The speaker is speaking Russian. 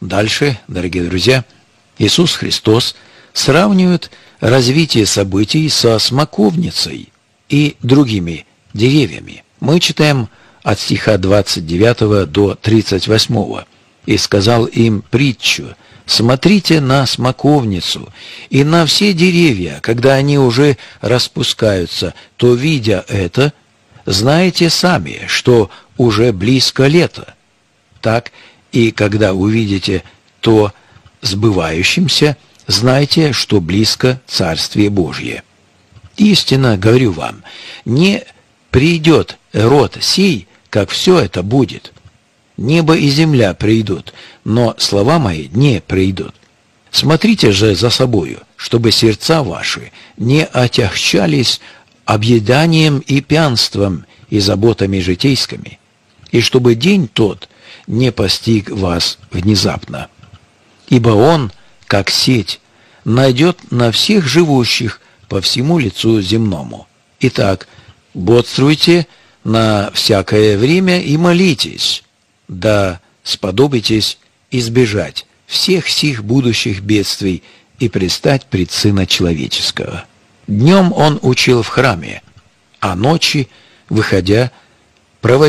Дальше, дорогие друзья, Иисус Христос сравнивает развитие событий со смоковницей и другими деревьями. Мы читаем от стиха 29 до 38. «И сказал им притчу: смотрите на смоковницу и на все деревья, когда они уже распускаются, то, видя это, знаете сами, что уже близко лето. Так и когда увидите то сбывающимся, знайте, что близко Царствие Божье. Истинно говорю вам, не придет род сей, как все это будет. Небо и земля придут, но слова мои не придут. Смотрите же за собою, чтобы сердца ваши не отягчались объеданием и пьянством и заботами житейскими, и чтобы день тот не постиг вас внезапно. Ибо он, как сеть, найдет на всех живущих по всему лицу земному. Итак, бодрствуйте на всякое время и молитесь, да сподобитесь избежать всех сих будущих бедствий и предстать пред Сына Человеческого». Днем он учил в храме, а ночи, выходя, проводил